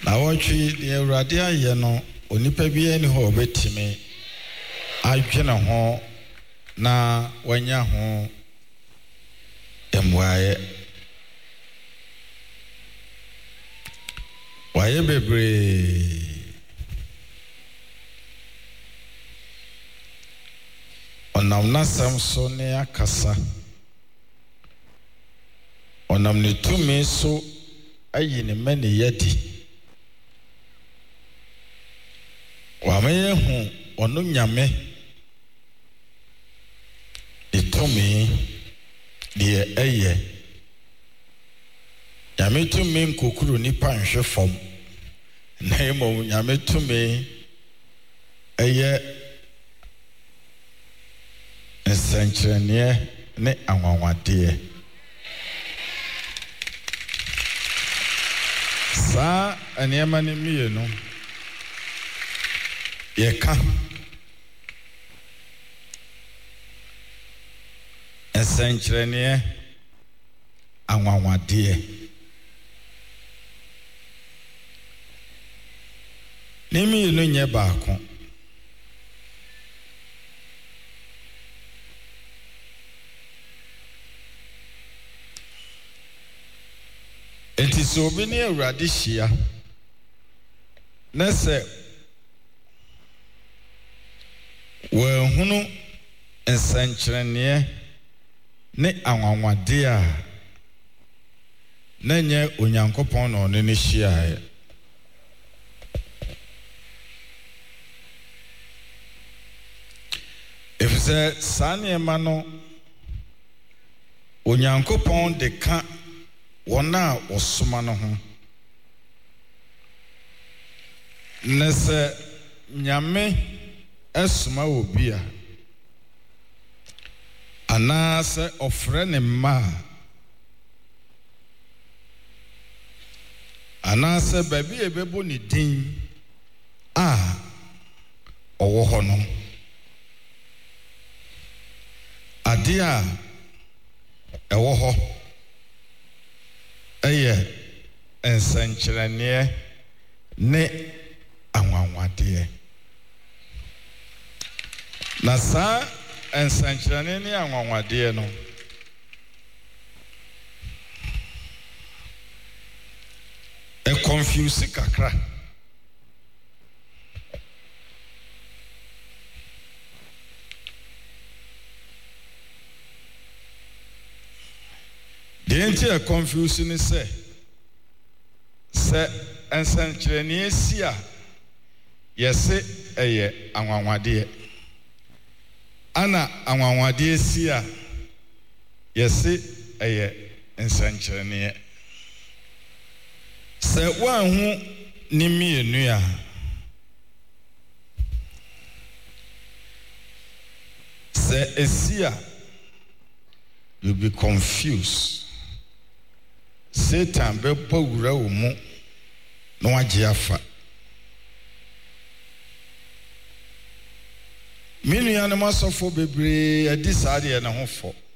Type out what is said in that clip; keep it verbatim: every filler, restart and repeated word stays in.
Na watchi the Radia Yano, Onipa ni ho betime, adwene ho na wanya ho emwaye. Waye bebre. Onam na samso ne akasa. Onam ne tumi so ayi ne mani yadi. Wameye hu onu nyame itumi die eye. Nyame tumi nkokuru nipa nhwe fom. Na emo nyame tumi eye nsenkyerene ne anwanwade. Sa anema ne mienu yeka nsenkyerene anwanwade. Ne mienu nye baako. Enti so obi ne Awurade hia na se wa hunu nsankyerene ne anwanwade a na nye Onyankopɔn na ɔne ne hia. Efisɛ saa nneɛma no Onyankopɔn de ka wona osuma no ho. Nese nyame esuma obi a ana se ofre ne ma ana se baby ebebo ni din a owo ho no ade a ewo ho eye ensankyerene ne anwanwade. Na sa ensankyerene ne anwanwade no e confuse kakra. The entire confusion is say, say, and Sanchenia Sia, yes, a ye, Anwanwade. Anna Anwanwade Sia, yes, a ye, and Sanchenia. Say one who Nimi and Nuya. Say a Sia, you'll be confused. Satan be powura umu no ajiafa. Minu ya na masofo bebre adi saade na hofo.